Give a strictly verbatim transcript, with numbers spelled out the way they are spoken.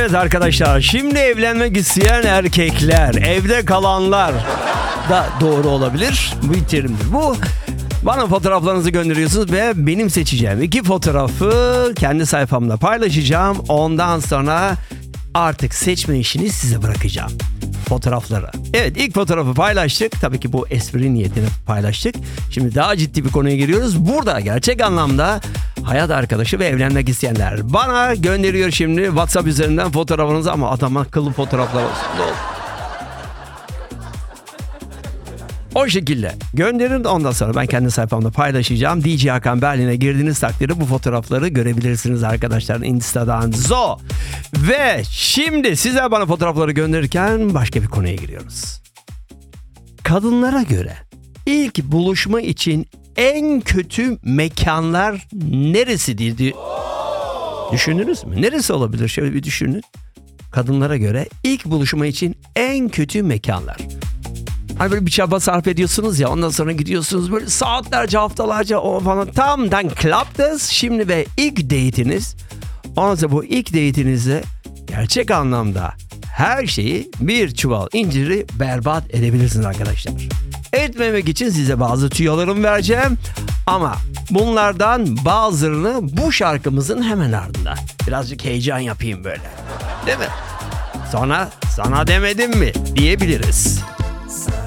Evet arkadaşlar, şimdi evlenmek isteyen erkekler, evde kalanlar da doğru olabilir. Bu bir terimdir. Bu bana fotoğraflarınızı gönderiyorsunuz ve benim seçeceğim iki fotoğrafı kendi sayfamda paylaşacağım. Ondan sonra artık seçme işini size bırakacağım. Fotoğrafları. Evet, ilk fotoğrafı paylaştık. Tabii ki bu espri niyetine paylaştık. Şimdi daha ciddi bir konuya giriyoruz. Burada gerçek anlamda hayat arkadaşı ve evlenmek isteyenler bana gönderiyor şimdi WhatsApp üzerinden fotoğrafınızı, ama adam akıllı fotoğraflar olsun. O şekilde gönderin, ondan sonra ben kendi sayfamda paylaşacağım. D J Hakan Berlin'e girdiğiniz takdirde bu fotoğrafları görebilirsiniz arkadaşlar Insta'dan. Zo. Ve şimdi size bana fotoğrafları gönderirken başka bir konuya giriyoruz. Kadınlara göre ilk buluşma için en kötü mekanlar neresidir diye düşündünüz mü? Neresi olabilir? Şöyle bir düşünün. Kadınlara göre ilk buluşma için en kötü mekanlar. Hani böyle bir çaba sarf ediyorsunuz ya, ondan sonra gidiyorsunuz böyle saatlerce, haftalarca o falan. Tamdan club'dayız şimdi ve ilk date'iniz. Ondan sonra bu ilk date'inizde gerçek anlamda her şeyi, bir çuval inciri berbat edebilirsiniz arkadaşlar. Etmemek için size bazı tüyolarımı vereceğim. Ama bunlardan bazılarını bu şarkımızın hemen ardından. Birazcık heyecan yapayım böyle. Değil mi? Sonra sana demedim mi diyebiliriz.